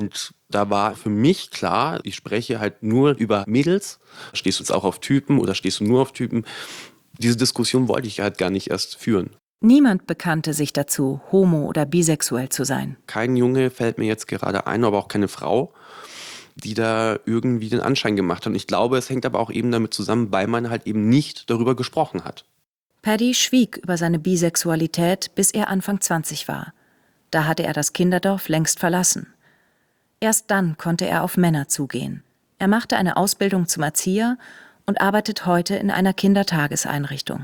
Und da war für mich klar, ich spreche halt nur über Mädels. Stehst du jetzt auch auf Typen oder stehst du nur auf Typen? Diese Diskussion wollte ich halt gar nicht erst führen. Niemand bekannte sich dazu, homo- oder bisexuell zu sein. Kein Junge fällt mir jetzt gerade ein, aber auch keine Frau, die da irgendwie den Anschein gemacht hat. Und ich glaube, es hängt aber auch eben damit zusammen, weil man halt eben nicht darüber gesprochen hat. Paddy schwieg über seine Bisexualität, bis er Anfang 20 war. Da hatte er das Kinderdorf längst verlassen. Erst dann konnte er auf Männer zugehen. Er machte eine Ausbildung zum Erzieher und arbeitet heute in einer Kindertageseinrichtung.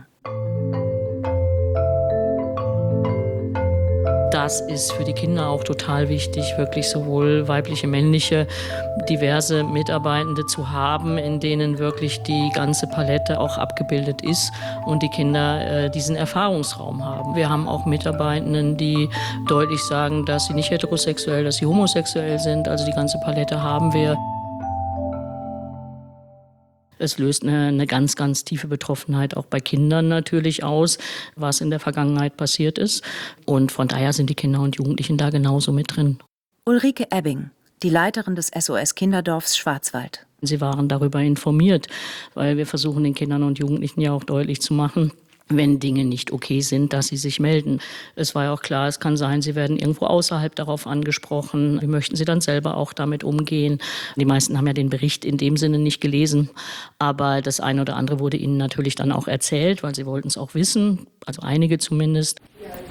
Das ist für die Kinder auch total wichtig, wirklich sowohl weibliche, männliche, diverse Mitarbeitende zu haben, in denen wirklich die ganze Palette auch abgebildet ist und die Kinder diesen Erfahrungsraum haben. Wir haben auch Mitarbeitenden, die deutlich sagen, dass sie nicht heterosexuell, dass sie homosexuell sind. Also die ganze Palette haben wir. Es löst eine ganz, ganz tiefe Betroffenheit auch bei Kindern natürlich aus, was in der Vergangenheit passiert ist. Und von daher sind die Kinder und Jugendlichen da genauso mit drin. Ulrike Ebbing, die Leiterin des SOS-Kinderdorfs Schwarzwald. Sie waren darüber informiert, weil wir versuchen den Kindern und Jugendlichen ja auch deutlich zu machen, wenn Dinge nicht okay sind, dass sie sich melden. Es war ja auch klar, es kann sein, sie werden irgendwo außerhalb darauf angesprochen. Wie möchten sie dann selber auch damit umgehen? Die meisten haben ja den Bericht in dem Sinne nicht gelesen, aber das eine oder andere wurde ihnen natürlich dann auch erzählt, weil sie wollten es auch wissen, also einige zumindest.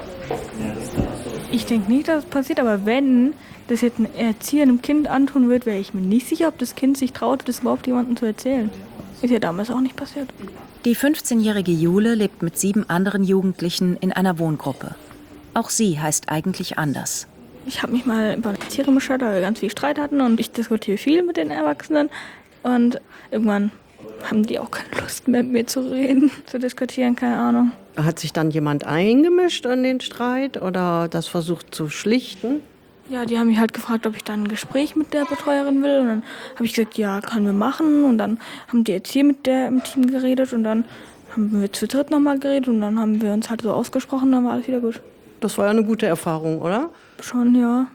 Ich denke nicht, dass es passiert, aber wenn das jetzt ein Erzieher einem Kind antun wird, wäre ich mir nicht sicher, ob das Kind sich traut, das überhaupt jemandem zu erzählen. Ist ja damals auch nicht passiert. Die 15-jährige Jule lebt mit 7 anderen Jugendlichen in einer Wohngruppe. Auch sie heißt eigentlich anders. Ich habe mich mal über eine Erzieherin beschwert, weil wir ganz viel Streit hatten und ich diskutiere viel mit den Erwachsenen. Und irgendwann haben die auch keine Lust mehr mit mir zu reden, zu diskutieren, keine Ahnung. Hat sich dann jemand eingemischt in den Streit oder das versucht zu schlichten? Ja, die haben mich halt gefragt, ob ich dann ein Gespräch mit der Betreuerin will. Und dann habe ich gesagt, ja, können wir machen. Und dann haben die Erzieher mit der im Team geredet. Und dann haben wir zu dritt nochmal geredet. Und dann haben wir uns halt so ausgesprochen, dann war alles wieder gut. Das war ja eine gute Erfahrung, oder? Schon, ja.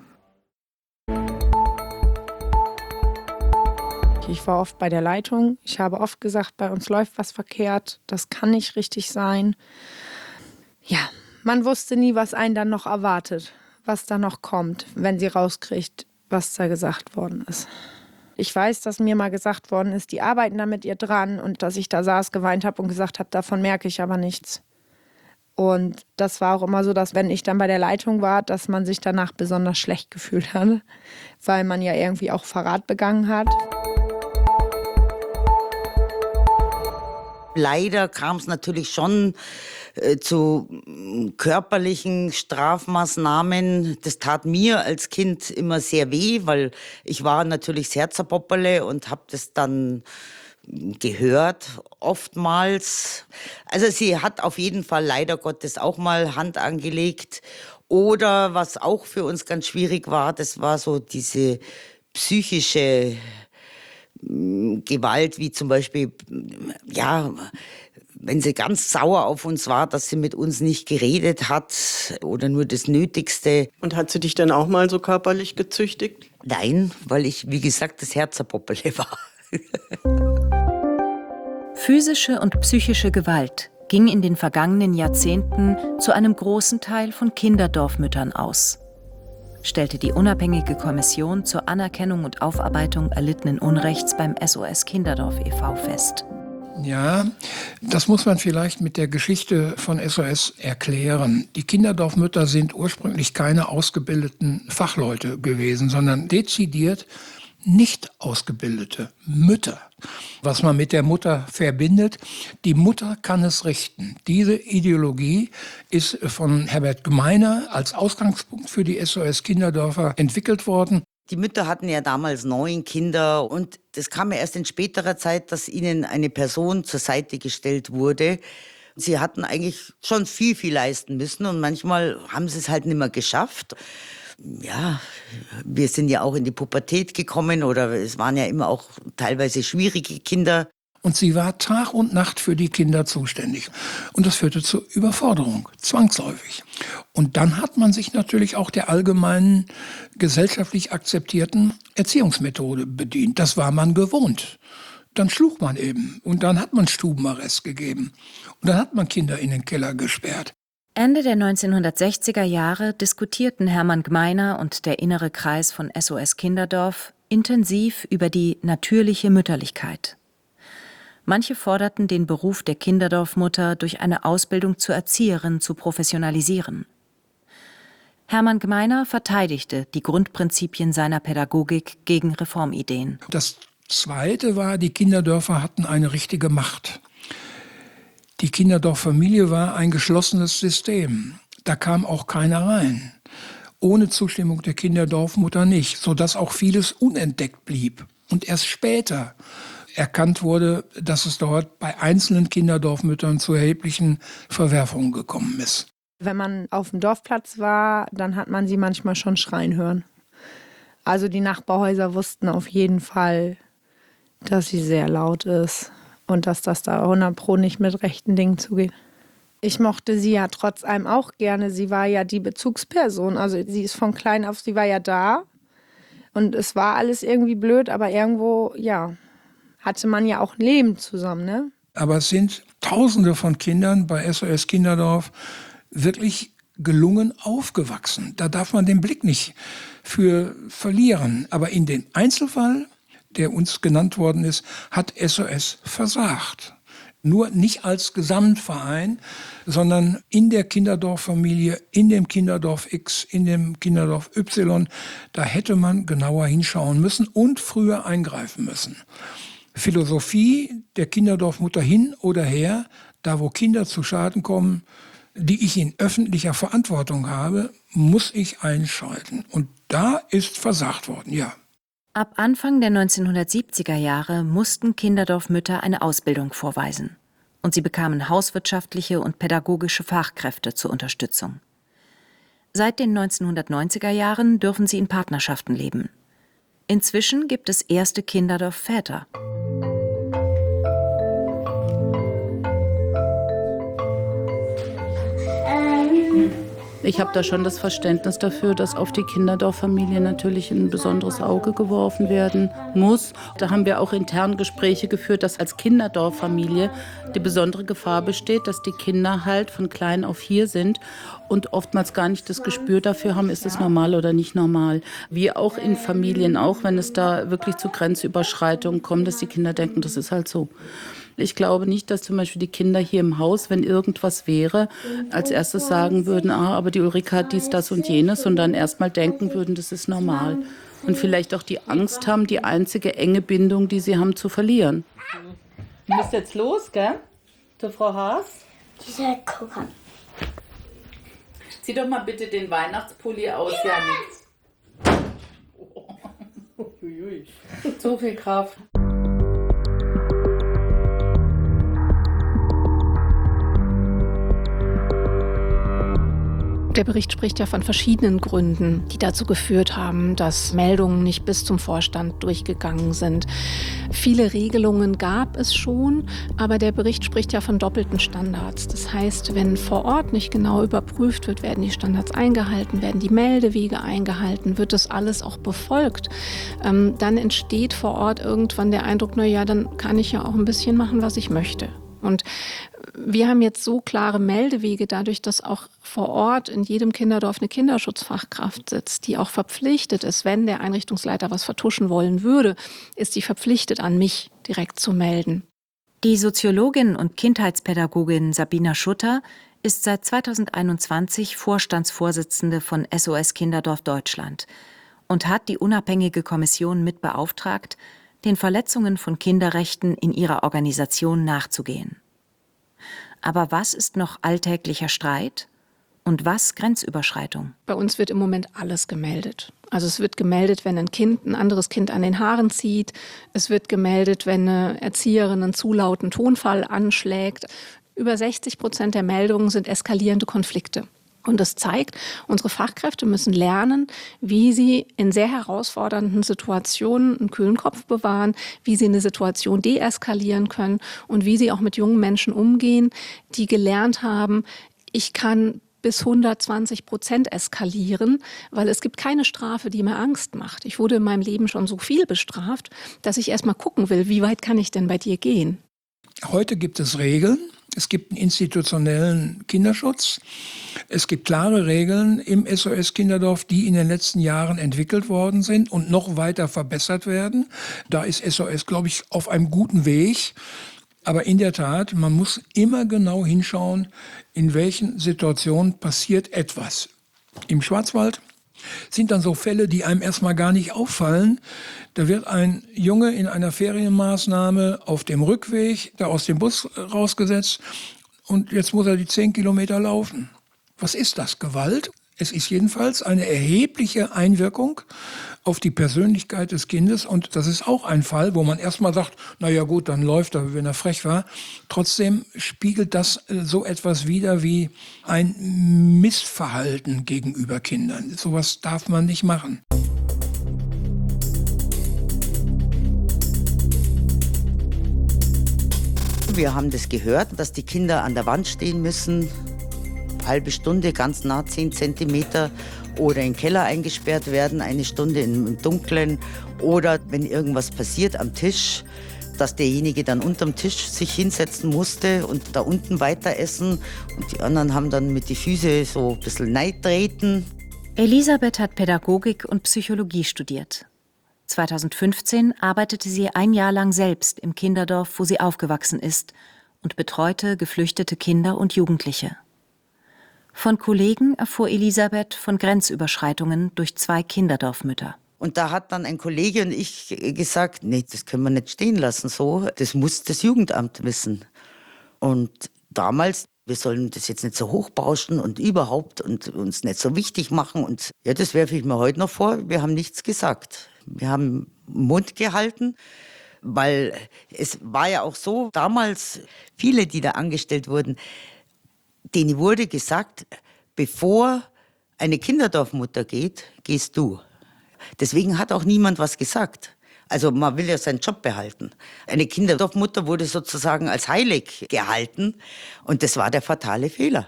Ich war oft bei der Leitung. Ich habe oft gesagt, bei uns läuft was verkehrt. Das kann nicht richtig sein. Ja, man wusste nie, was einen dann noch erwartet, was da noch kommt, wenn sie rauskriegt, was da gesagt worden ist. Ich weiß, dass mir mal gesagt worden ist, die arbeiten da mit ihr dran und dass ich da saß, geweint habe und gesagt habe, davon merke ich aber nichts. Und das war auch immer so, dass wenn ich dann bei der Leitung war, dass man sich danach besonders schlecht gefühlt hat, weil man ja irgendwie auch Verrat begangen hat. Leider kam es natürlich schon zu körperlichen Strafmaßnahmen. Das tat mir als Kind immer sehr weh, weil ich war natürlich sehr zerpopperle und habe das dann gehört oftmals. Also sie hat auf jeden Fall leider Gottes auch mal Hand angelegt. Oder was auch für uns ganz schwierig war, das war so diese psychische Gewalt, wie zum Beispiel, ja, wenn sie ganz sauer auf uns war, dass sie mit uns nicht geredet hat oder nur das Nötigste. Und hat sie dich dann auch mal so körperlich gezüchtigt? Nein, weil ich, wie gesagt, das Herzerpoppele war. Physische und psychische Gewalt ging in den vergangenen Jahrzehnten zu einem großen Teil von Kinderdorfmüttern aus, stellte die unabhängige Kommission zur Anerkennung und Aufarbeitung erlittenen Unrechts beim SOS Kinderdorf e.V. fest. Ja, das muss man vielleicht mit der Geschichte von SOS erklären. Die Kinderdorfmütter sind ursprünglich keine ausgebildeten Fachleute gewesen, sondern dezidiert nicht ausgebildete Mütter. Was man mit der Mutter verbindet, die Mutter kann es richten. Diese Ideologie ist von Herbert Gmeiner als Ausgangspunkt für die SOS Kinderdörfer entwickelt worden. Die Mütter hatten ja damals 9 Kinder und das kam ja erst in späterer Zeit, dass ihnen eine Person zur Seite gestellt wurde. Sie hatten eigentlich schon viel leisten müssen und manchmal haben sie es halt nicht mehr geschafft. Ja, wir sind ja auch in die Pubertät gekommen oder es waren ja immer auch teilweise schwierige Kinder. Und sie war Tag und Nacht für die Kinder zuständig. Und das führte zur Überforderung, zwangsläufig. Und dann hat man sich natürlich auch der allgemeinen gesellschaftlich akzeptierten Erziehungsmethode bedient. Das war man gewohnt. Dann schlug man eben und dann hat man Stubenarrest gegeben und dann hat man Kinder in den Keller gesperrt. Ende der 1960er Jahre diskutierten Hermann Gmeiner und der innere Kreis von SOS Kinderdorf intensiv über die natürliche Mütterlichkeit. Manche forderten, den Beruf der Kinderdorfmutter durch eine Ausbildung zur Erzieherin zu professionalisieren. Hermann Gmeiner verteidigte die Grundprinzipien seiner Pädagogik gegen Reformideen. Das Zweite war, die Kinderdörfer hatten eine richtige Macht. Die Kinderdorffamilie war ein geschlossenes System. Da kam auch keiner rein. Ohne Zustimmung der Kinderdorfmutter nicht, sodass auch vieles unentdeckt blieb. Und erst später erkannt wurde, dass es dort bei einzelnen Kinderdorfmüttern zu erheblichen Verwerfungen gekommen ist. Wenn man auf dem Dorfplatz war, dann hat man sie manchmal schon schreien hören. Also die Nachbarhäuser wussten auf jeden Fall, dass sie sehr laut ist und dass das da 100% nicht mit rechten Dingen zugeht. Ich mochte sie ja trotz allem auch gerne. Sie war ja die Bezugsperson. Also sie ist von klein auf, sie war ja da. Und es war alles irgendwie blöd, aber irgendwo, ja, hatte man ja auch ein Leben zusammen, ne? Aber es sind Tausende von Kindern bei SOS Kinderdorf wirklich gelungen aufgewachsen. Da darf man den Blick nicht für verlieren. Aber in dem Einzelfall, der uns genannt worden ist, hat SOS versagt. Nur nicht als Gesamtverein, sondern in der Kinderdorffamilie, in dem Kinderdorf X, in dem Kinderdorf Y. Da hätte man genauer hinschauen müssen und früher eingreifen müssen. Philosophie der Kinderdorfmutter hin oder her, da wo Kinder zu Schaden kommen, die ich in öffentlicher Verantwortung habe, muss ich einschalten. Und da ist versagt worden, ja. Ab Anfang der 1970er Jahre mussten Kinderdorfmütter eine Ausbildung vorweisen. Und sie bekamen hauswirtschaftliche und pädagogische Fachkräfte zur Unterstützung. Seit den 1990er Jahren dürfen sie in Partnerschaften leben. Inzwischen gibt es erste Kinderdorfväter. Ich habe da schon das Verständnis dafür, dass auf die Kinderdorffamilie natürlich ein besonderes Auge geworfen werden muss. Da haben wir auch intern Gespräche geführt, dass als Kinderdorffamilie die besondere Gefahr besteht, dass die Kinder halt von klein auf hier sind und oftmals gar nicht das Gespür dafür haben, ist es normal oder nicht normal. Wie auch in Familien, auch wenn es da wirklich zu Grenzüberschreitungen kommt, dass die Kinder denken, das ist halt so. Ich glaube nicht, dass zum Beispiel die Kinder hier im Haus, wenn irgendwas wäre, als erstes sagen würden, aber die Ulrike hat dies, das und jenes und dann erstmal denken würden, das ist normal. Und vielleicht auch die Angst haben, die einzige enge Bindung, die sie haben, zu verlieren. Du musst jetzt los, gell? Zur Frau Haas? Ja, gucken. Zieh doch mal bitte den Weihnachtspulli aus, Janik. So viel Kraft. Der Bericht spricht ja von verschiedenen Gründen, die dazu geführt haben, dass Meldungen nicht bis zum Vorstand durchgegangen sind. Viele Regelungen gab es schon, aber der Bericht spricht ja von doppelten Standards. Das heißt, wenn vor Ort nicht genau überprüft wird, werden die Standards eingehalten, werden die Meldewege eingehalten, wird das alles auch befolgt, dann entsteht vor Ort irgendwann der Eindruck, na ja, dann kann ich ja auch ein bisschen machen, was ich möchte. Und wir haben jetzt so klare Meldewege dadurch, dass auch vor Ort in jedem Kinderdorf eine Kinderschutzfachkraft sitzt, die auch verpflichtet ist, wenn der Einrichtungsleiter was vertuschen wollen würde, ist die verpflichtet, an mich direkt zu melden. Die Soziologin und Kindheitspädagogin Sabina Schutter ist seit 2021 Vorstandsvorsitzende von SOS Kinderdorf Deutschland und hat die unabhängige Kommission mit beauftragt, den Verletzungen von Kinderrechten in ihrer Organisation nachzugehen. Aber was ist noch alltäglicher Streit und was Grenzüberschreitung? Bei uns wird im Moment alles gemeldet. Also es wird gemeldet, wenn ein anderes Kind an den Haaren zieht. Es wird gemeldet, wenn eine Erzieherin einen zu lauten Tonfall anschlägt. Über 60% der Meldungen sind eskalierende Konflikte. Und das zeigt, unsere Fachkräfte müssen lernen, wie sie in sehr herausfordernden Situationen einen kühlen Kopf bewahren, wie sie eine Situation deeskalieren können und wie sie auch mit jungen Menschen umgehen, die gelernt haben, ich kann bis 120% eskalieren, weil es gibt keine Strafe, die mir Angst macht. Ich wurde in meinem Leben schon so viel bestraft, dass ich erst mal gucken will, wie weit kann ich denn bei dir gehen? Heute gibt es Regeln. Es gibt einen institutionellen Kinderschutz. Es gibt klare Regeln im SOS Kinderdorf, die in den letzten Jahren entwickelt worden sind und noch weiter verbessert werden. Da ist SOS, glaube ich, auf einem guten Weg. Aber in der Tat, man muss immer genau hinschauen, in welchen Situationen passiert etwas. Im Schwarzwald sind dann so Fälle, die einem erstmal gar nicht auffallen. Da wird ein Junge in einer Ferienmaßnahme auf dem Rückweg da aus dem Bus rausgesetzt und jetzt muss er die 10 Kilometer laufen. Was ist das? Gewalt? Es ist jedenfalls eine erhebliche Einwirkung auf die Persönlichkeit des Kindes und das ist auch ein Fall, wo man erstmal sagt, naja gut, dann läuft er, wenn er frech war. Trotzdem spiegelt das so etwas wider wie ein Missverhalten gegenüber Kindern. Sowas darf man nicht machen. Wir haben das gehört, dass die Kinder an der Wand stehen müssen, halbe Stunde, ganz nah 10 Zentimeter oder in den Keller eingesperrt werden, eine Stunde im Dunkeln oder wenn irgendwas passiert am Tisch, dass derjenige dann unterm Tisch sich hinsetzen musste und da unten weiter essen und die anderen haben dann mit den Füßen so ein bisschen neidtreten. Elisabeth hat Pädagogik und Psychologie studiert. 2015 arbeitete sie ein Jahr lang selbst im Kinderdorf, wo sie aufgewachsen ist und betreute geflüchtete Kinder und Jugendliche. Von Kollegen erfuhr Elisabeth von Grenzüberschreitungen durch 2 Kinderdorfmütter. Und da hat dann ein Kollege und ich gesagt, nee, das können wir nicht stehen lassen so, das muss das Jugendamt wissen. Und damals, wir sollen das jetzt nicht so hochbauschen und überhaupt und uns nicht so wichtig machen. Und ja, das werfe ich mir heute noch vor, wir haben nichts gesagt. Wir haben Mund gehalten, weil es war ja auch so, damals viele, die da angestellt wurden, denen wurde gesagt, bevor eine Kinderdorfmutter geht, gehst du. Deswegen hat auch niemand was gesagt. Also man will ja seinen Job behalten. Eine Kinderdorfmutter wurde sozusagen als heilig gehalten und das war der fatale Fehler.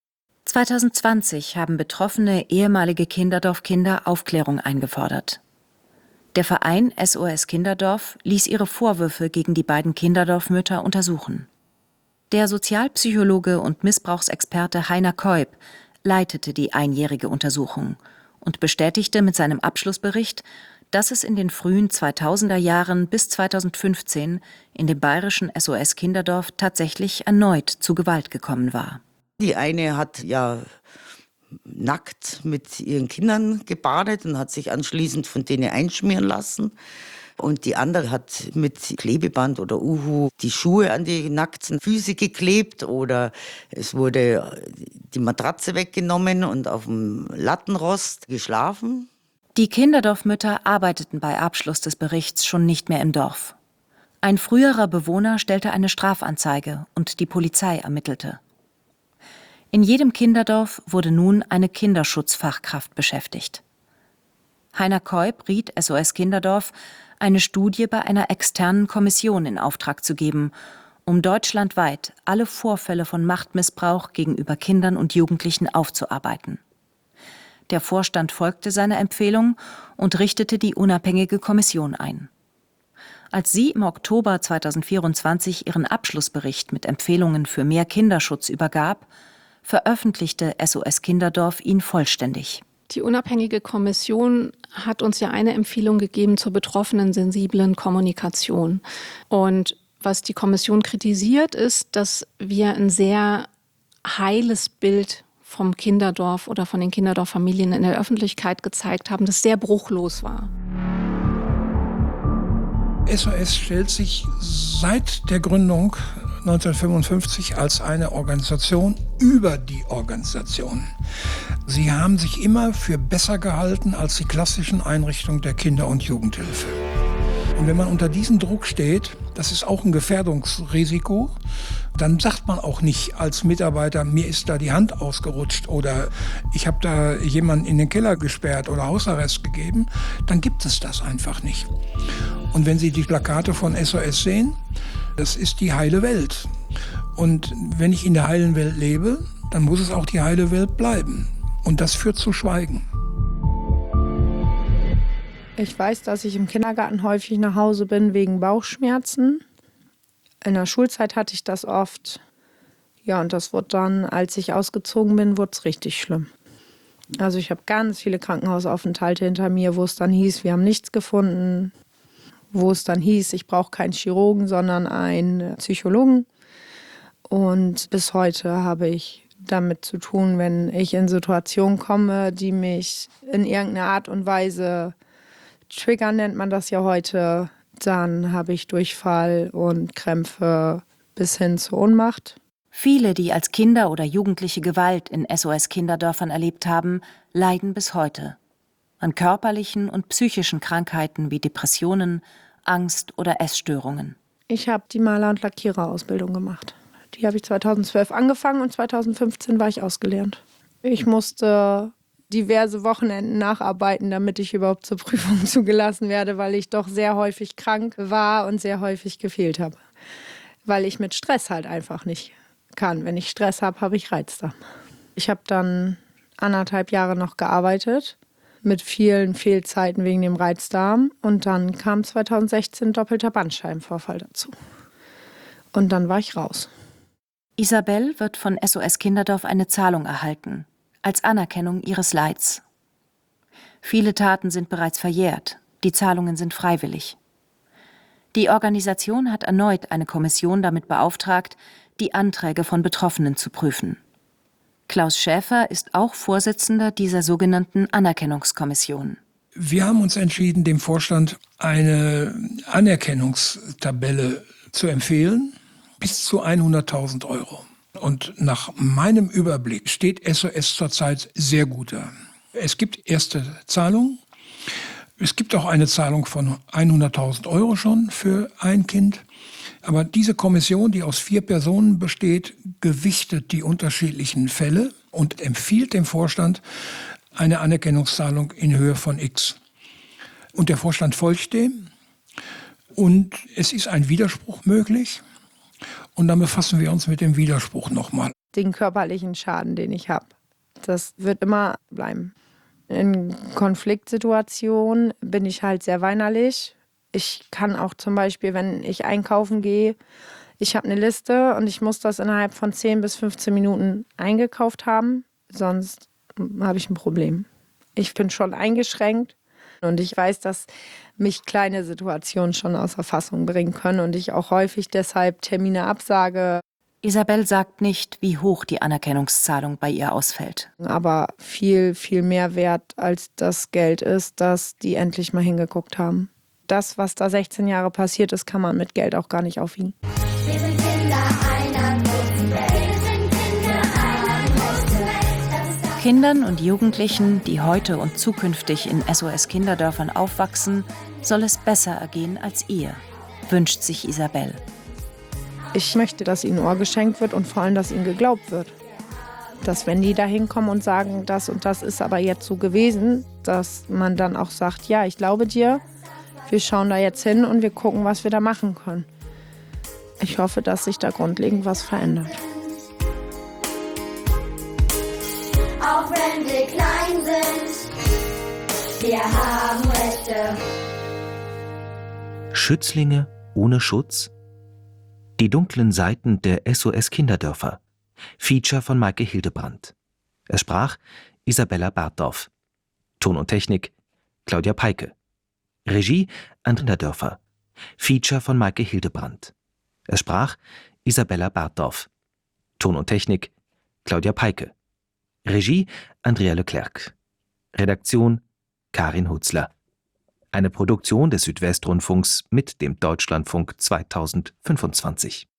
2020 haben betroffene ehemalige Kinderdorfkinder Aufklärung eingefordert. Der Verein SOS Kinderdorf ließ ihre Vorwürfe gegen die beiden Kinderdorfmütter untersuchen. Der Sozialpsychologe und Missbrauchsexperte Heiner Keup leitete die einjährige Untersuchung und bestätigte mit seinem Abschlussbericht, dass es in den frühen 2000er Jahren bis 2015 in dem bayerischen SOS Kinderdorf tatsächlich erneut zu Gewalt gekommen war. Die eine hat ja nackt mit ihren Kindern gebadet und hat sich anschließend von denen einschmieren lassen. Und die andere hat mit Klebeband oder Uhu die Schuhe an die nackten Füße geklebt oder es wurde die Matratze weggenommen und auf dem Lattenrost geschlafen. Die Kinderdorfmütter arbeiteten bei Abschluss des Berichts schon nicht mehr im Dorf. Ein früherer Bewohner stellte eine Strafanzeige und die Polizei ermittelte. In jedem Kinderdorf wurde nun eine Kinderschutzfachkraft beschäftigt. Heiner Keup riet SOS Kinderdorf, eine Studie bei einer externen Kommission in Auftrag zu geben, um deutschlandweit alle Vorfälle von Machtmissbrauch gegenüber Kindern und Jugendlichen aufzuarbeiten. Der Vorstand folgte seiner Empfehlung und richtete die unabhängige Kommission ein. Als sie im Oktober 2024 ihren Abschlussbericht mit Empfehlungen für mehr Kinderschutz übergab, veröffentlichte SOS Kinderdorf ihn vollständig. Die unabhängige Kommission hat uns ja eine Empfehlung gegeben zur betroffenen sensiblen Kommunikation. Und was die Kommission kritisiert, ist, dass wir ein sehr heiles Bild vom Kinderdorf oder von den Kinderdorffamilien in der Öffentlichkeit gezeigt haben, das sehr bruchlos war. SOS stellt sich seit der Gründung 1955 als eine Organisation über die Organisation. Sie haben sich immer für besser gehalten als die klassischen Einrichtungen der Kinder- und Jugendhilfe. Und wenn man unter diesem Druck steht, das ist auch ein Gefährdungsrisiko, dann sagt man auch nicht als Mitarbeiter, mir ist da die Hand ausgerutscht oder ich habe da jemanden in den Keller gesperrt oder Hausarrest gegeben, dann gibt es das einfach nicht. Und wenn Sie die Plakate von SOS sehen, das ist die heile Welt. Und wenn ich in der heilen Welt lebe, dann muss es auch die heile Welt bleiben. Und das führt zu Schweigen. Ich weiß, dass ich im Kindergarten häufig nach Hause bin wegen Bauchschmerzen. In der Schulzeit hatte ich das oft. Ja, und das wurde dann, als ich ausgezogen bin, wurde es richtig schlimm. Also ich habe ganz viele Krankenhausaufenthalte hinter mir, wo es dann hieß, wir haben nichts gefunden. Wo es dann hieß, ich brauche keinen Chirurgen, sondern einen Psychologen. Und bis heute habe ich damit zu tun, wenn ich in Situationen komme, die mich in irgendeiner Art und Weise triggern, nennt man das ja heute, dann habe ich Durchfall und Krämpfe bis hin zur Ohnmacht. Viele, die als Kinder oder Jugendliche Gewalt in SOS-Kinderdörfern erlebt haben, leiden bis heute an körperlichen und psychischen Krankheiten wie Depressionen, Angst oder Essstörungen. Ich habe die Maler- und Lackiererausbildung gemacht. Die habe ich 2012 angefangen und 2015 war ich ausgelernt. Ich musste diverse Wochenenden nacharbeiten, damit ich überhaupt zur Prüfung zugelassen werde, weil ich doch sehr häufig krank war und sehr häufig gefehlt habe. Weil ich mit Stress halt einfach nicht kann. Wenn ich Stress habe, habe ich Reizdarm. Ich habe dann 1,5 Jahre noch gearbeitet, mit vielen Fehlzeiten wegen dem Reizdarm. Und dann kam 2016 doppelter Bandscheibenvorfall dazu. Und dann war ich raus. Isabel wird von SOS Kinderdorf eine Zahlung erhalten, als Anerkennung ihres Leids. Viele Taten sind bereits verjährt, die Zahlungen sind freiwillig. Die Organisation hat erneut eine Kommission damit beauftragt, die Anträge von Betroffenen zu prüfen. Klaus Schäfer ist auch Vorsitzender dieser sogenannten Anerkennungskommission. Wir haben uns entschieden, dem Vorstand eine Anerkennungstabelle zu empfehlen, bis zu 100.000 €. Und nach meinem Überblick steht SOS zurzeit sehr gut da. Es gibt erste Zahlungen. Es gibt auch eine Zahlung von 100.000 € schon für ein Kind. Aber diese Kommission, die aus 4 Personen besteht, gewichtet die unterschiedlichen Fälle und empfiehlt dem Vorstand eine Anerkennungszahlung in Höhe von X. Und der Vorstand folgt dem. Und es ist ein Widerspruch möglich. Und dann befassen wir uns mit dem Widerspruch nochmal. Den körperlichen Schaden, den ich habe, das wird immer bleiben. In Konfliktsituationen bin ich halt sehr weinerlich. Ich kann auch zum Beispiel, wenn ich einkaufen gehe, ich habe eine Liste und ich muss das innerhalb von 10 bis 15 Minuten eingekauft haben, sonst habe ich ein Problem. Ich bin schon eingeschränkt und ich weiß, dass mich kleine Situationen schon außer Fassung bringen können und ich auch häufig deshalb Termine absage. Isabel sagt nicht, wie hoch die Anerkennungszahlung bei ihr ausfällt. Aber viel, viel mehr wert als das Geld ist, dass die endlich mal hingeguckt haben. Das, was da 16 Jahre passiert ist, kann man mit Geld auch gar nicht aufwiegen. Wir sind Kinder einer großen Welt. Wir sind Kinder einer großen Welt. Kindern und Jugendlichen, die heute und zukünftig in SOS-Kinderdörfern aufwachsen, soll es besser ergehen als ihr, wünscht sich Isabel. Ich möchte, dass ihnen Ohr geschenkt wird und vor allem, dass ihnen geglaubt wird. Dass wenn die da hinkommen und sagen, das und das ist aber jetzt so gewesen, dass man dann auch sagt, ja, ich glaube dir, wir schauen da jetzt hin und wir gucken, was wir da machen können. Ich hoffe, dass sich da grundlegend was verändert. Auch wenn wir klein sind, wir haben Rechte. Schützlinge ohne Schutz? Die dunklen Seiten der SOS-Kinderdörfer. Feature von Maike Hildebrandt. Es sprach Isabella Bartdorf. Ton und Technik Claudia Peike. Regie Andrea Dörfer. Feature von Maike Hildebrandt. Es sprach Isabella Bartdorf. Ton und Technik Claudia Peike. Regie Andrea Leclerc. Redaktion Karin Hutzler. Eine Produktion des Südwestrundfunks mit dem Deutschlandfunk 2025.